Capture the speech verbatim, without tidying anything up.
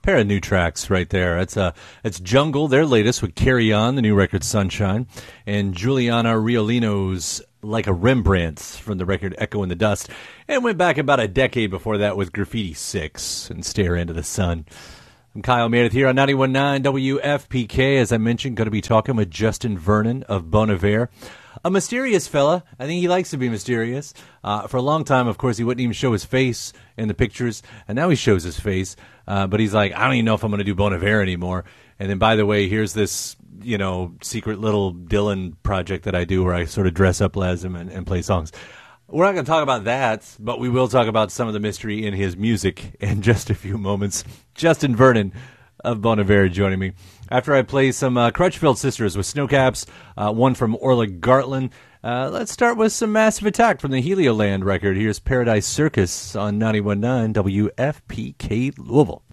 pair of new tracks right there. It's uh, it's Jungle, their latest, with Carry On, the new record Sunshine, and Juliana Riolino's Like a Rembrandt from the record Echo in the Dust, and went back about a decade before that with Graffiti six and Stare Into the Sun. I'm Kyle Meredith here on ninety-one point nine W F P K. As I mentioned, going to be talking with Justin Vernon of Bon Iver. A mysterious fella. I think he likes to be mysterious. Uh, for a long time, of course, he wouldn't even show his face in the pictures, and now he shows his face. Uh, but he's like, I don't even know if I'm going to do Bon Iver anymore. And then, by the way, here's this, you know, secret little Dylan project that I do where I sort of dress up as him and, and play songs. We're not going to talk about that, but we will talk about some of the mystery in his music in just a few moments. Justin Vernon of Bon Iver joining me. After I play some uh, Crutchfield Sisters with Snowcaps, uh, one from Orla Gartland. Uh, let's start with some Massive Attack from the Helioland record. Here's Paradise Circus on ninety-one point nine W F P K Louisville.